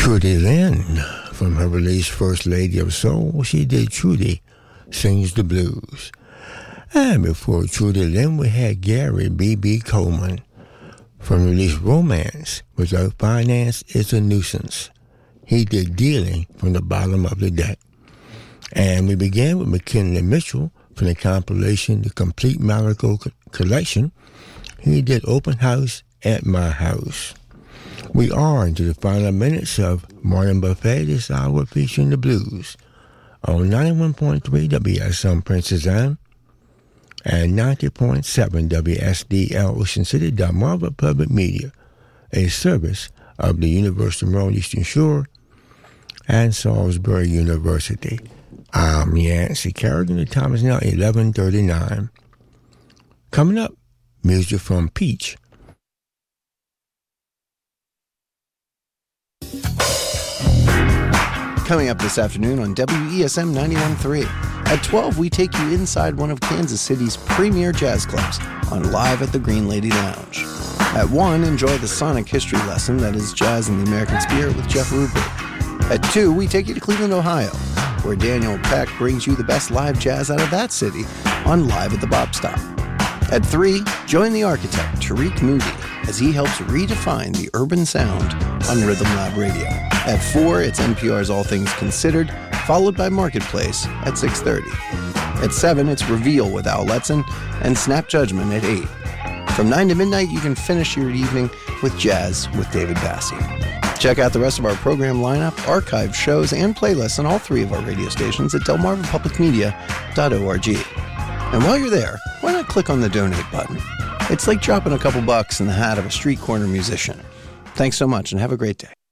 Trudy Lynn, from her release First Lady of Soul, she did Trudy Sings the Blues. And before Trudy Lynn, we had Gary B.B. Coleman from release Romance Without Finance is a Nuisance. He did Dealing from the Bottom of the Deck. And we began with McKinley Mitchell from the compilation The Complete Malaco Collection. He did Open House at My House. We are into the final minutes of Morning Buffet this hour featuring the blues on 91.3 WSM Princess Anne and 90.7 WSDL Ocean City, Delmarva Public Media, a service of the University of Maryland Eastern Shore and Salisbury University. I'm Yancey Kerrigan. The time is now 11:39. Coming up, music from Peach. Coming up this afternoon on WESM 91.3. At 12, we take you inside one of Kansas City's premier jazz clubs on Live at the Green Lady Lounge. At 1, enjoy the sonic history lesson that is Jazz in the American Spirit with Jeff Ruber. At 2, we take you to Cleveland, Ohio, where Daniel Peck brings you the best live jazz out of that city on Live at the Bop Stop. At 3, join the architect, Tariq Moody, as he helps redefine the urban sound on Rhythm Lab Radio. At 4, it's NPR's All Things Considered, followed by Marketplace at 6:30. At 7, it's Reveal with Al Letson and Snap Judgment at 8. From 9 to midnight, you can finish your evening with Jazz with David Bassi. Check out the rest of our program lineup, archived shows, and playlists on all 3 of our radio stations at delmarvapublicmedia.org. And while you're there, why not click on the donate button? It's like dropping a couple bucks in the hat of a street corner musician. Thanks so much and have a great day.